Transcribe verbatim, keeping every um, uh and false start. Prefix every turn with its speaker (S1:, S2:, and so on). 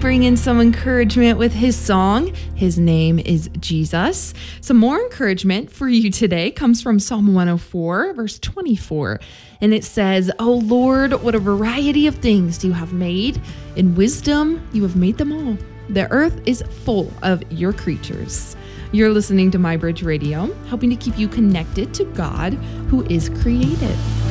S1: bring in some encouragement with his song. His name is Jesus. Some more encouragement for you today comes from Psalm one oh four, verse twenty-four. And it says, "O Lord, what a variety of things you have made. In wisdom you have made them all. The earth is full of your creatures." You're listening to MyBridge Radio, helping to keep you connected to God, who is creative.